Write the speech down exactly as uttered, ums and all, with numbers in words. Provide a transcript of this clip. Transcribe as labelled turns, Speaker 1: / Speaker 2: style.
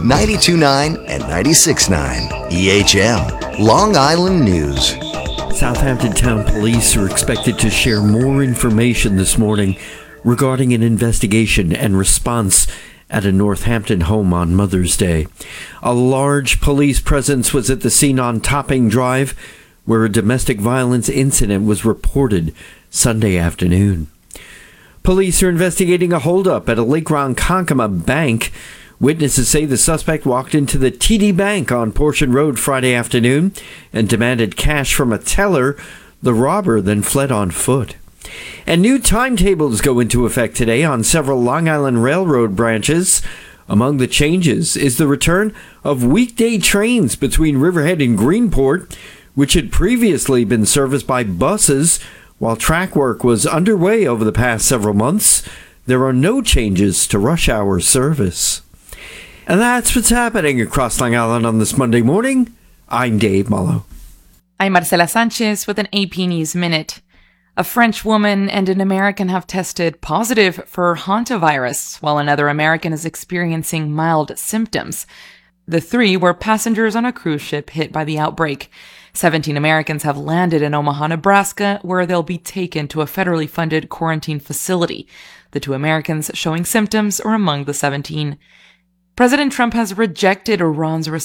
Speaker 1: ninety-two point nine and ninety-six point nine E H M, Long Island News.
Speaker 2: Southampton Town Police are expected to share more information this morning regarding an investigation and response at a Northampton home on Mother's Day. A large police presence was at the scene on Topping Drive, where a domestic violence incident was reported Sunday afternoon. Police are investigating a holdup at a Lake Ronkonkoma bank. Witnesses say the suspect walked into the T D Bank on Portion Road Friday afternoon and demanded cash from a teller. The robber then fled on foot. And new timetables go into effect today on several Long Island Railroad branches. Among the changes is the return of weekday trains between Riverhead and Greenport, which had previously been serviced by buses while track work was underway over the past several months. There are no changes to rush hour service. And that's what's happening across Long Island on this Monday morning. I'm Dave Mullo.
Speaker 3: I'm Marcela Sanchez with an A P News Minute. A French woman and an American have tested positive for hantavirus, while another American is experiencing mild symptoms. The three were passengers on a cruise ship hit by the outbreak. seventeen Americans have landed in Omaha, Nebraska, where they'll be taken to a federally funded quarantine facility. The two Americans showing symptoms are among the seventeen. President Trump has rejected Iran's